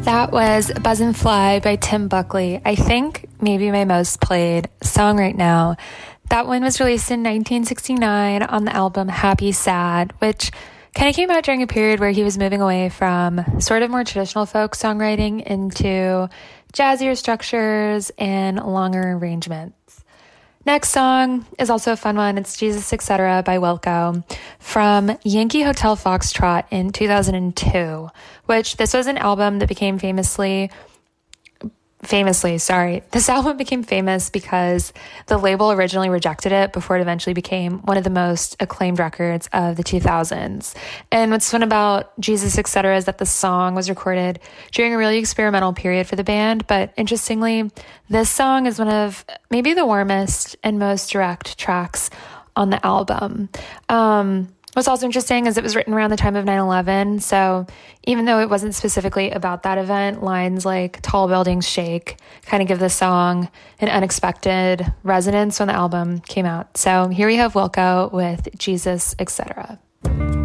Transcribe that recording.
That was Buzz and Fly by Tim Buckley. I think maybe my most played song right now. That one was released in 1969 on the album Happy Sad, which kind of came out during a period where he was moving away from sort of more traditional folk songwriting into jazzier structures and longer arrangements. Next song is also a fun one. It's Jesus Etc. by Wilco from Yankee Hotel Foxtrot in 2002, which this was an album that became this album became famous because the label originally rejected it before it eventually became one of the most acclaimed records of the 2000s. And what's fun about Jesus Etc. is that the song was recorded during a really experimental period for the band, but interestingly, this song is one of maybe the warmest and most direct tracks on the album. What's also interesting is it was written around the time of 9/11, so even though it wasn't specifically about that event, lines like "Tall buildings shake" kind of give the song an unexpected resonance when the album came out. So here we have Wilco with Jesus Etc.